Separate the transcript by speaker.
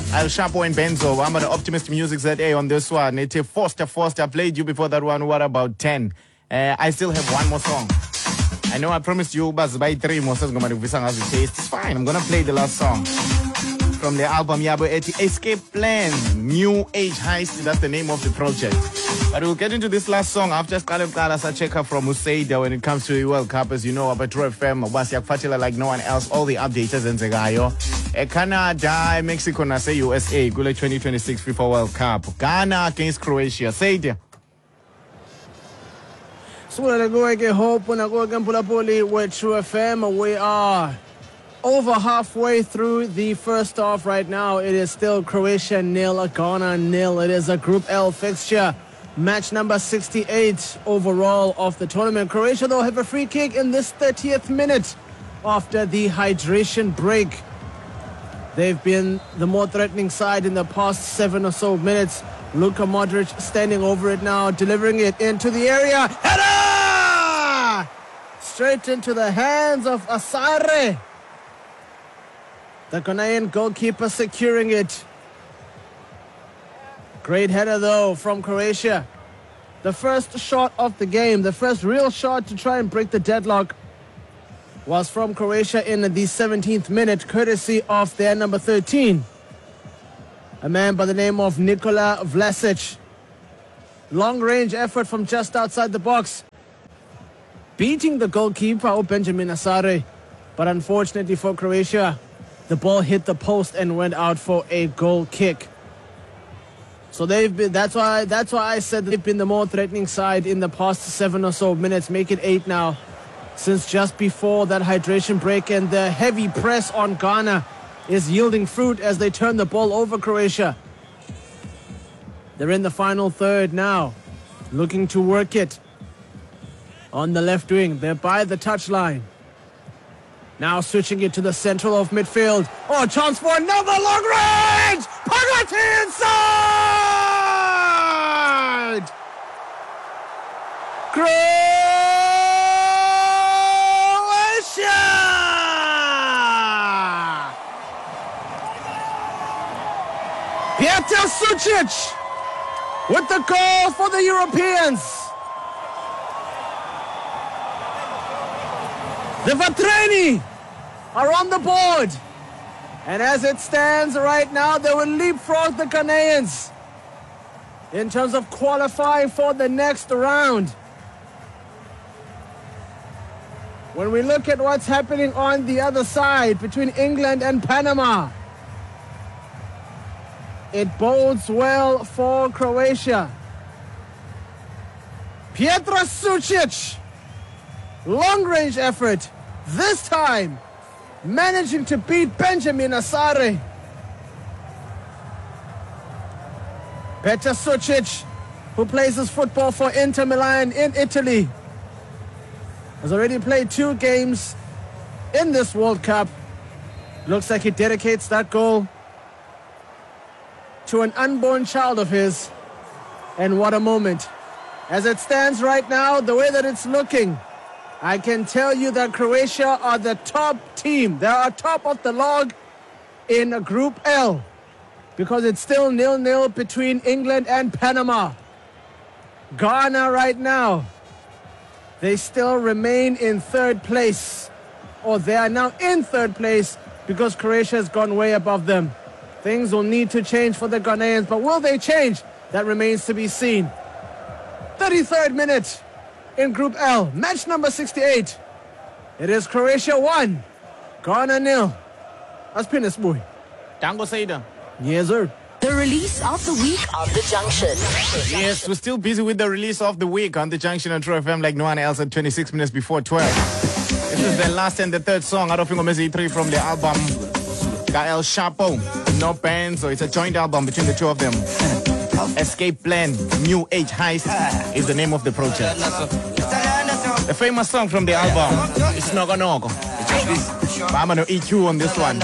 Speaker 1: El Chapo and Benzo. I'm on Optimist Music ZA on this one. It's a Foster. I played you before that one. What about 10? I still have one more song. I know I promised you but by 3 more songs. It's fine. I'm gonna play the last song from the album Yabo Eti Escape Plan, New Age Heist. That's the name of the project. But we'll get into this last song after Skalem Kalasa checker from Usaida when it comes to the World Cup. As you know, about True FM, Wasiak Fatila like no one else, all the updaters in Zegayo. Canada, Mexico, and USA, Gule 2026 FIFA World Cup. Ghana against Croatia. Say it.
Speaker 2: So we're going to hope when I go again Pulapoli with True FM. We are over halfway through the first half right now. It is still Croatia 0, Ghana 0. It is a Group L fixture. Match number 68 overall of the tournament. Croatia, though, have a free kick in this 30th minute after the hydration break. They've been the more threatening side in the past 7 or so minutes. Luka Modric standing over it now, delivering it into the area. Header! Straight into the hands of Asare. The Ghanaian goalkeeper securing it. Great header, though, from Croatia. The first shot of the game, the first real shot to try and break the deadlock, was from Croatia in the 17th minute, courtesy of their number 13, a man by the name of Nikola Vlasic. Long-range effort from just outside the box, beating the goalkeeper, Benjamin Asare. But unfortunately for Croatia, the ball hit the post and went out for a goal kick. So they've been. That's why I said they've been the more threatening side in the past 7 or so minutes. Make it 8 now, since just before that hydration break, and the heavy press on Ghana is yielding fruit as they turn the ball over Croatia. They're in the final third now, looking to work it on the left wing. They're by the touchline. Now switching it to the central of midfield. Oh, chance for another long range! Pagati inside! Croatia! Petar Sucic with the goal for the Europeans. The Vatreni are on the board. And as it stands right now, they will leapfrog the Ghanaians in terms of qualifying for the next round. When we look at what's happening on the other side between England and Panama, it bodes well for Croatia. Petar Sucic, long-range effort, this time managing to beat Benjamin Asare. Petar Sucic, who plays his football for Inter Milan in Italy, has already played 2 games in this World Cup. Looks like he dedicates that goal to an unborn child of his. And what a moment. As it stands right now, the way that it's looking, I can tell you that Croatia are the top team. They are top of the log in Group L, because it's still 0-0 between England and Panama. Ghana right now, they still remain in 3rd place, or they are now in 3rd place because Croatia has gone way above them. Things will need to change for the Ghanaians, but will they change? That remains to be seen. 33rd minute in Group L, match number 68. It is Croatia 1, Ghana 0. That's Penis Boy.
Speaker 1: Tango Saida.
Speaker 2: Yes, sir.
Speaker 3: The release of the week on The Junction.
Speaker 1: Yes, we're still busy with the release of the week on The Junction on True FM like no one else at 26 minutes before 12. This is the last and the third song out of Ingomezi 3 from the album El Chapo, No Bands. So it's a joint album between the two of them. Escape Plan, New Age Heist is the name of the project. The famous song from the album is Nogo Nogo. I'm going to EQ on this one.